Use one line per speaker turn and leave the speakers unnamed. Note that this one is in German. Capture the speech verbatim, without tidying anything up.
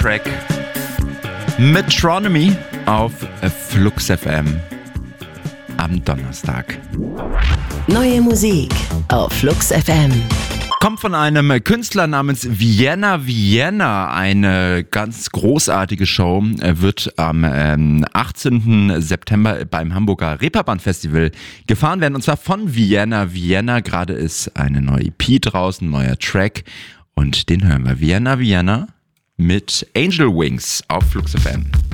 Track Metronomy auf Flux F M am Donnerstag.
Neue Musik auf Flux F M.
Kommt von einem Künstler namens Vienna Vienna. Eine ganz großartige Show wird am ähm, achtzehnten September beim Hamburger Reeperbahn Festival gefahren werden. Und zwar von Vienna Vienna. Gerade ist eine neue E P draußen, ein neuer Track. Und den hören wir. Vienna Vienna mit Angel Wings auf Flux F M.